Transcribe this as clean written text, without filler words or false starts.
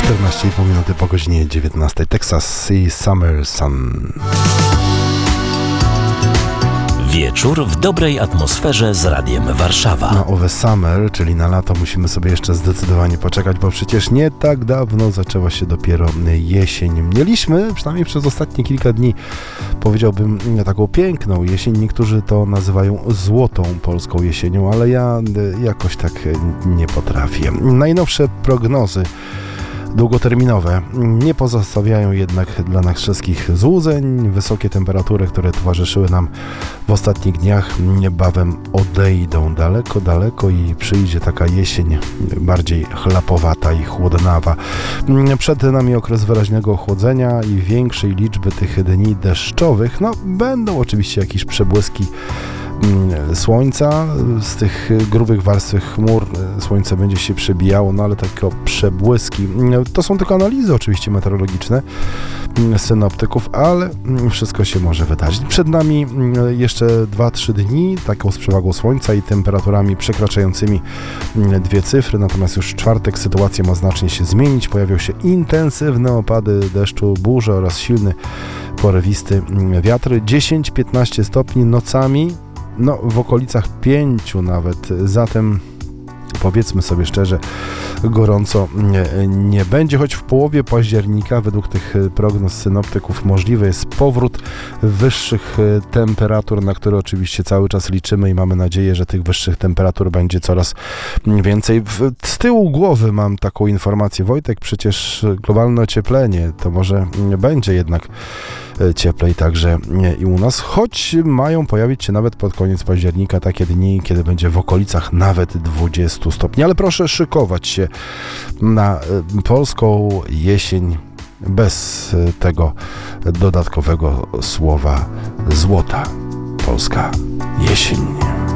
14,5 minuty po godzinie 19. Texas i Summer Sun. Wieczór w dobrej atmosferze z Radiem Warszawa. Na owe summer, czyli na lato, musimy sobie jeszcze zdecydowanie poczekać, bo przecież nie tak dawno zaczęła się dopiero jesień. Mieliśmy, przynajmniej przez ostatnie kilka dni, powiedziałbym, taką piękną jesień. Niektórzy to nazywają złotą polską jesienią, ale ja jakoś tak nie potrafię. Najnowsze prognozy długoterminowe nie pozostawiają jednak dla nas wszystkich złudzeń. Wysokie temperatury, które towarzyszyły nam w ostatnich dniach, niebawem odejdą daleko i przyjdzie taka jesień bardziej chlapowata i chłodnawa. Przed nami okres wyraźnego ochłodzenia i większej liczby tych dni deszczowych. Będą oczywiście jakieś przebłyski słońca, z tych grubych warstw chmur słońce będzie się przebijało, ale takie przebłyski, to są tylko analizy oczywiście meteorologiczne synoptyków, ale wszystko się może wydarzyć. Przed nami jeszcze 2-3 dni, taką z przewagą słońca i temperaturami przekraczającymi 2 cyfry, natomiast już w czwartek sytuacja ma znacznie się zmienić, pojawią się intensywne opady deszczu, burze oraz silny, porywisty wiatr, 10-15 stopni nocami, w okolicach 5 nawet, zatem powiedzmy sobie szczerze, gorąco nie będzie, choć w połowie października według tych prognoz synoptyków możliwy jest powrót wyższych temperatur, na które oczywiście cały czas liczymy i mamy nadzieję, że tych wyższych temperatur będzie coraz więcej. Z tyłu głowy mam taką informację: Wojtek, przecież globalne ocieplenie, to może będzie jednak cieplej także i u nas, choć mają pojawić się nawet pod koniec października takie dni, kiedy będzie w okolicach nawet 20 stopni. Ale proszę szykować się na polską jesień bez tego dodatkowego słowa złota. Polska jesień.